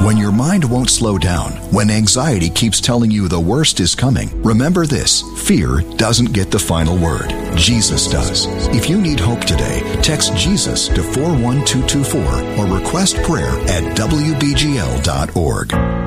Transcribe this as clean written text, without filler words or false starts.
When your mind won't slow down, when anxiety keeps telling you the worst is coming, remember this: fear doesn't get the final word. Jesus does. If you need hope today, text Jesus to 41224 or request prayer at WBGL.org.